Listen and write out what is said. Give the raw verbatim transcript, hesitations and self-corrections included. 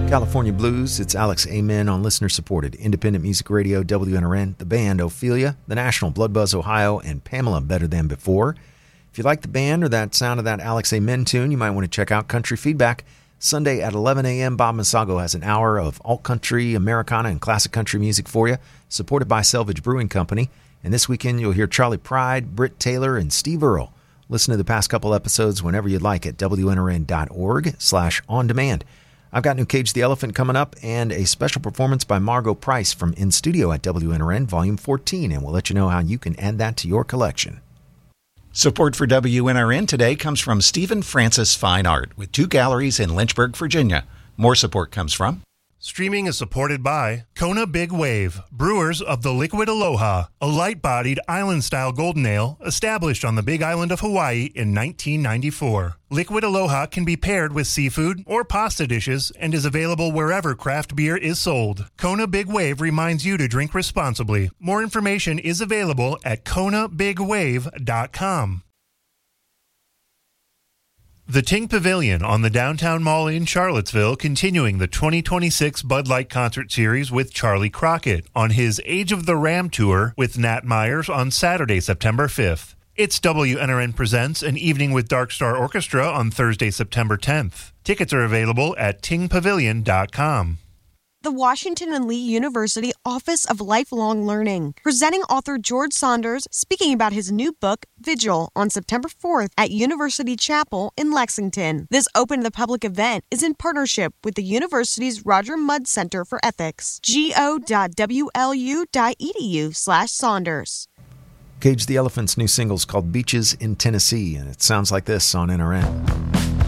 California Blues, it's Alex Amen on listener-supported independent music radio W N R N, the band Ophelia, the National Blood Buzz Ohio, and Pamela Better Than Before. If you like the band or that sound of that Alex Amen tune, you might want to check out Country Feedback. Sunday at eleven a.m., Bob Masago has an hour of alt-country, Americana, and classic country music for you, supported by Selvage Brewing Company. And this weekend, you'll hear Charlie Pride, Britt Taylor, and Steve Earle. Listen to the past couple episodes whenever you'd like at W N R N dot org slash on demand. I've got new Cage the Elephant coming up and a special performance by Margot Price from In Studio at W N R N, Volume fourteen, and we'll let you know how you can add that to your collection. Support for W N R N today comes from Stephen Francis Fine Art, with two galleries in Lynchburg, Virginia. More support comes from... Streaming is supported by Kona Big Wave, brewers of the Liquid Aloha, a light-bodied island-style golden ale established on the Big Island of Hawaii in nineteen ninety-four. Liquid Aloha can be paired with seafood or pasta dishes and is available wherever craft beer is sold. Kona Big Wave reminds you to drink responsibly. More information is available at kona big wave dot com. The Ting Pavilion on the Downtown Mall in Charlottesville continuing the twenty twenty-six Bud Light Concert Series with Charlie Crockett on his Age of the Ram Tour with Nat Myers on Saturday, September fifth. It's W N R N Presents An Evening with Dark Star Orchestra on Thursday, September tenth. Tickets are available at ting pavilion dot com. The Washington and Lee University Office of Lifelong Learning, presenting author George Saunders speaking about his new book, Vigil, on September fourth at University Chapel in Lexington. This open-to-the-public event is in partnership with the university's Roger Mudd Center for Ethics, go dot w l u dot e d u slash Saunders. Cage the Elephant's new single's called Beaches in Tennessee, and it sounds like this on N R N.